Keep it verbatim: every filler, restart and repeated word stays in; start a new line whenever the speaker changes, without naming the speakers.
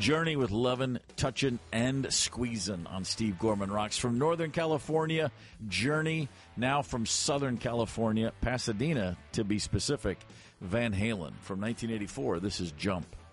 Journey with Lovin', Touchin', and Squeezin' on Steve Gorman Rocks. From Northern California, Journey. Now from Southern California, Pasadena, to be specific, Van Halen. From nineteen eighty-four, this is Jump.